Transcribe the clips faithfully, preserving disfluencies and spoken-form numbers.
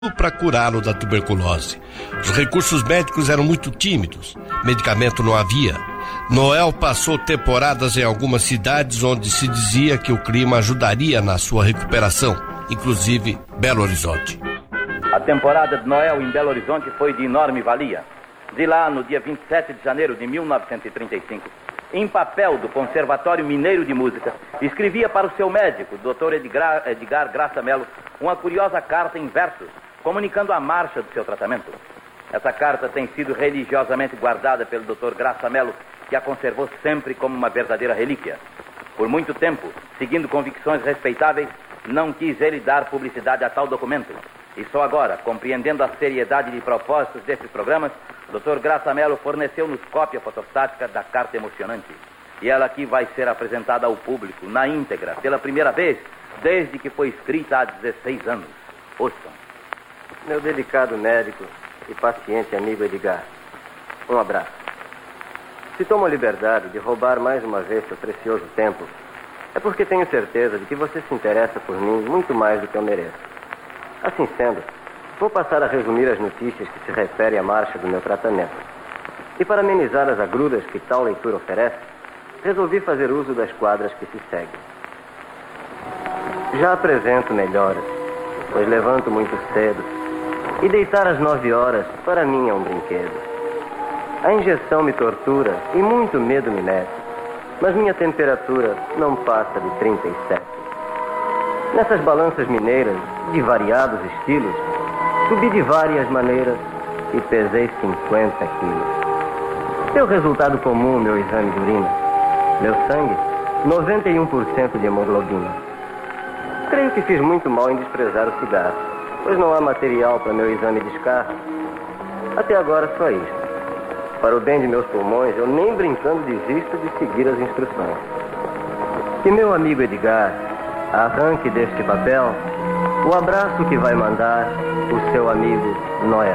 para curá-lo da tuberculose. Os recursos médicos eram muito tímidos, medicamento não havia. Noel passou temporadas em algumas cidades onde se dizia que o clima ajudaria na sua recuperação, inclusive Belo Horizonte. A temporada de Noel em Belo Horizonte foi de enorme valia. De lá, no dia vinte e sete de janeiro de mil novecentos e trinta e cinco, em papel do Conservatório Mineiro de Música, escrevia para o seu médico, doutor Edgar, Edgar Graça Mello, uma curiosa carta em versos, comunicando a marcha do seu tratamento. Essa carta tem sido religiosamente guardada pelo doutor Graça Mello, que a conservou sempre como uma verdadeira relíquia. Por muito tempo, seguindo convicções respeitáveis, não quis ele dar publicidade a tal documento. E só agora, compreendendo a seriedade de propósitos desses programas, o doutor Graça Mello forneceu-nos cópia fotostática da carta emocionante. E ela aqui vai ser apresentada ao público, na íntegra, pela primeira vez, desde que foi escrita há dezesseis anos. Ouçam. Meu delicado médico e paciente amigo Edgar, um abraço. Se tomo a liberdade de roubar mais uma vez seu precioso tempo, é porque tenho certeza de que você se interessa por mim muito mais do que eu mereço. Assim sendo, vou passar a resumir as notícias que se referem à marcha do meu tratamento. E para amenizar as agruras que tal leitura oferece, resolvi fazer uso das quadras que se seguem. Já apresento melhoras, pois levanto muito cedo, e deitar às nove horas, para mim, é um brinquedo. A injeção me tortura e muito medo me mete, mas minha temperatura não passa de trinta e sete. Nessas balanças mineiras, de variados estilos, subi de várias maneiras e pesei cinquenta quilos. Deu resultado comum meu exame de urina. Meu sangue, noventa e um por cento de hemoglobina. Creio que fiz muito mal em desprezar o cigarro, pois não há material para meu exame de escarro. Até agora só isto. Para o bem de meus pulmões, eu nem brincando desisto de seguir as instruções. E meu amigo Edgar, arranque deste papel o abraço que vai mandar o seu amigo Noel.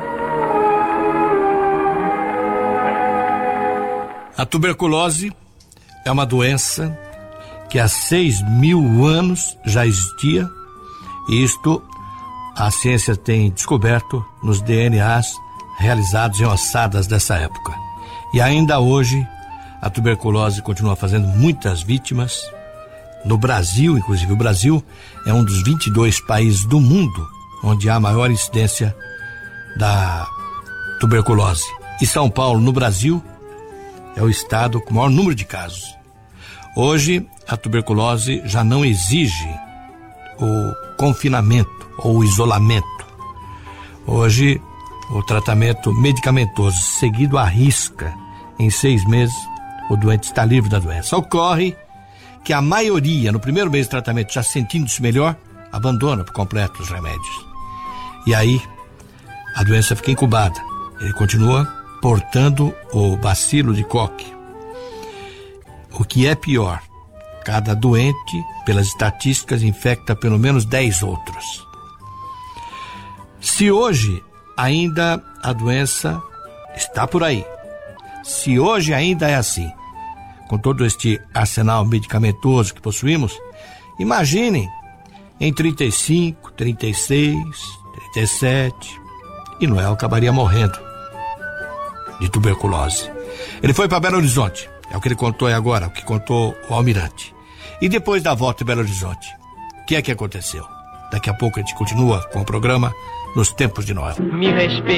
A tuberculose é uma doença que há seis mil anos já existia, e isto a ciência tem descoberto nos D N As realizados em ossadas dessa época. E ainda hoje, a tuberculose continua fazendo muitas vítimas. No Brasil, inclusive, o Brasil é um dos vinte e dois países do mundo onde há maior incidência da tuberculose. E São Paulo, no Brasil, é o estado com o maior número de casos. Hoje, a tuberculose já não exige o confinamento ou o isolamento. Hoje, o tratamento medicamentoso seguido à risca, em seis meses, o doente está livre da doença. Ocorre que a maioria, no primeiro mês de tratamento, já sentindo-se melhor, abandona por completo os remédios. E aí, a doença fica incubada. Ele continua portando o bacilo de Koch. O que é pior, cada doente, pelas estatísticas, infecta pelo menos dez outros. Se hoje ainda a doença está por aí, se hoje ainda é assim, com todo este arsenal medicamentoso que possuímos, imaginem em trinta e cinco, trinta e seis, trinta e sete, e Noel acabaria morrendo de tuberculose. Ele foi para Belo Horizonte, é o que ele contou aí agora, o que contou o Almirante. E depois da volta em Belo Horizonte, o que é que aconteceu? Daqui a pouco a gente continua com o programa Nos Tempos de Noel. Me respeite.